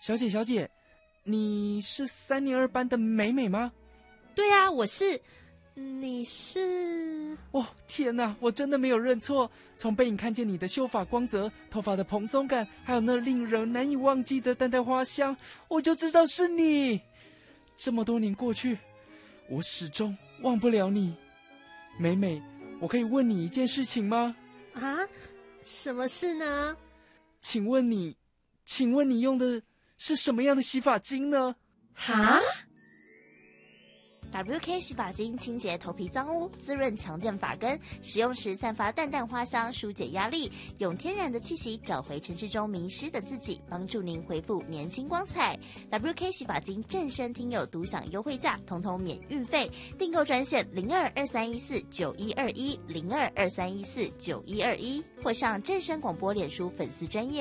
小姐，你是3年2班的美美吗？ 对啊，我是。你是？ 哦，天哪，我真的没有认错。从背影看见你的秀发光泽、头发的蓬松感，还有那令人难以忘记的淡淡花香，我就知道是你。这么多年过去，我始终忘不了你。美美，我可以问你一件事情吗？ 啊？什么事呢？ 请问你用的是什么样的洗发精呢？ 哈 ？WK 洗发精清洁头皮脏污，滋润强健发根，使用时散发淡淡花香，疏解压力，用天然的气息找回城市中迷失的自己，帮助您恢复年轻光彩。WK 洗发精正身听友独享优惠价，统统免运费，订购专线02231491210223149121，或上正声广播脸书粉丝专页。